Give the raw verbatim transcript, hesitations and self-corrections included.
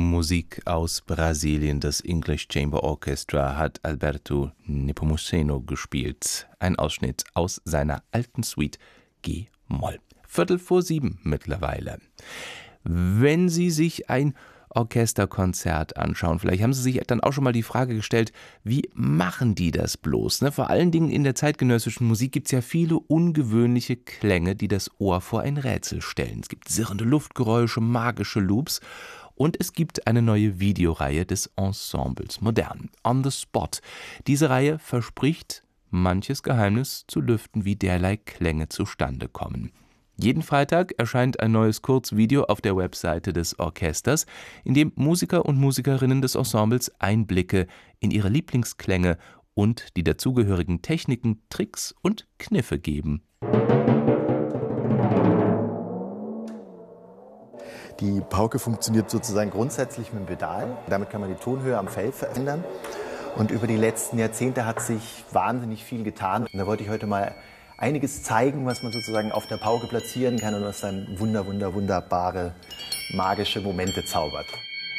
Musik aus Brasilien. Das English Chamber Orchestra hat Alberto Nepomuceno gespielt. Ein Ausschnitt aus seiner alten Suite G-Moll. Viertel vor sieben mittlerweile. Wenn Sie sich ein Orchesterkonzert anschauen, vielleicht haben Sie sich dann auch schon mal die Frage gestellt, wie machen die das bloß? Ne? Vor allen Dingen in der zeitgenössischen Musik gibt es ja viele ungewöhnliche Klänge, die das Ohr vor ein Rätsel stellen. Es gibt sirrende Luftgeräusche, magische Loops und es gibt eine neue Videoreihe des Ensembles Modern, On the Spot. Diese Reihe verspricht, manches Geheimnis zu lüften, wie derlei Klänge zustande kommen. Jeden Freitag erscheint ein neues Kurzvideo auf der Webseite des Orchesters, in dem Musiker und Musikerinnen des Ensembles Einblicke in ihre Lieblingsklänge und die dazugehörigen Techniken, Tricks und Kniffe geben. Die Pauke funktioniert sozusagen grundsätzlich mit dem Pedal. Damit kann man die Tonhöhe am Fell verändern. Und über die letzten Jahrzehnte hat sich wahnsinnig viel getan. Und da wollte ich heute mal einiges zeigen, was man sozusagen auf der Pauke platzieren kann und was dann wunder, wunder, wunderbare, magische Momente zaubert.